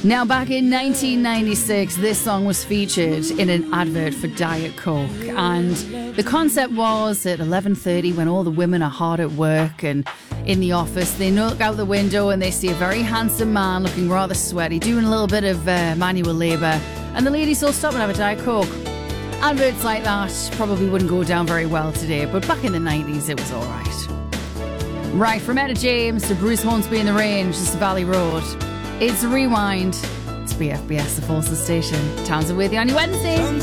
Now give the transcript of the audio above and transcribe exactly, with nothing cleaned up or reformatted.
Now, back in nineteen ninety-six, this song was featured in an advert for Diet Coke. And the concept was at eleven thirty, when all the women are hard at work and in the office, they look out the window and they see a very handsome man looking rather sweaty, doing a little bit of uh, manual labour. And the ladies all stop and have a Diet Coke. Adverts like that probably wouldn't go down very well today, but back in the nineties, it was all right. Right, from Etta James to Bruce Hornsby in the Range, this is Valley Road. It's Rewind. It's B F B S, the Forces Station. Townsend with you on your Wednesday.